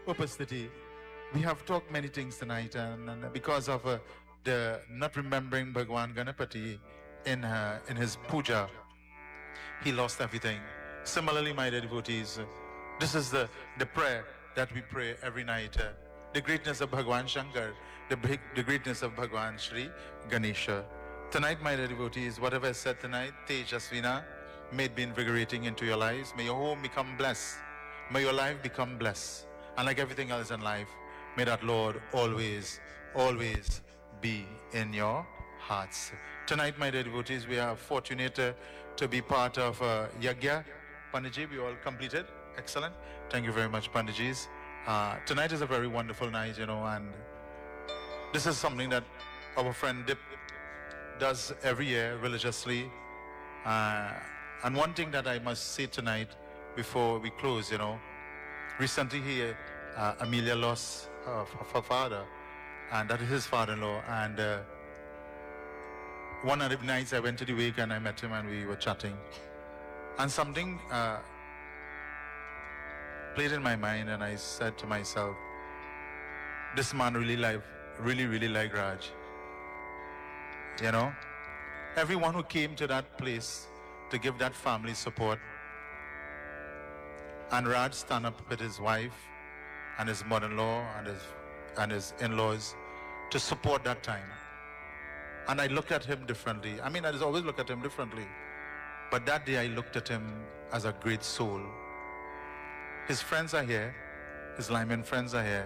Upasthiti. We have talked many things tonight, and because of the not remembering Bhagwan Ganapati in his puja, he lost everything. Similarly, my dear devotees, this is the prayer that we pray every night. The greatness of Bhagwan Shankar, the greatness of Bhagwan Shri Ganesha. Tonight, my dear devotees, whatever is said tonight, Tejasvina, may it be invigorating into your lives. May your home become blessed. May your life become blessed. And like everything else in life, may that Lord always, always be in your hearts. Tonight, my dear devotees, we are fortunate to be part of Yagya. Panditji, we all completed. Excellent. Thank you very much, Panditjis. Tonight is a very wonderful night, and this is something that our friend Dip does every year religiously. And one thing that I must say tonight before we close, recently Amelia lost her father, and that is his father-in-law. And one of the nights I went to the wake and I met him and we were chatting. And something played in my mind, and I said to myself, this man really liked Raj. Everyone who came to that place to give that family support, and Raj stand up with his wife and his mother-in-law and his in-laws to support that time. And I looked at him differently. I just always look at him differently. But that day I looked at him as a great soul. His friends are here. His lineman friends are here.